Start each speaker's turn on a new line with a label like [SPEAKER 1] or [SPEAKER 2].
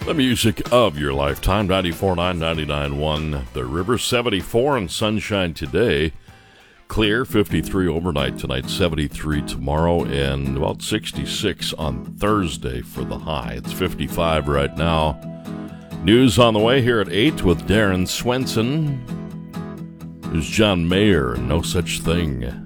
[SPEAKER 1] The music of your lifetime, 94.9, 99.1. The River, 74 and sunshine today. Clear, 53 overnight tonight, 73 tomorrow, and about 66 on Thursday for the high. It's 55 right now. News on the way here at 8 with Darren Swenson. There's John Mayer, No Such Thing.